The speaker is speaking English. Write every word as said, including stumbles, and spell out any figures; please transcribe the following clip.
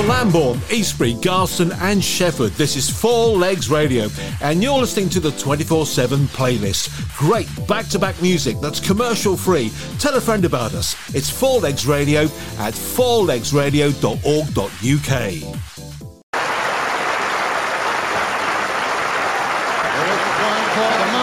Lambourn, Eastbury, Garston and Shefford. This is Four Legs Radio and you're listening to the twenty-four seven playlist. Great back-to-back music that's commercial free. Tell a friend about us. It's Four Legs Radio at four legs radio dot org dot U K. One for the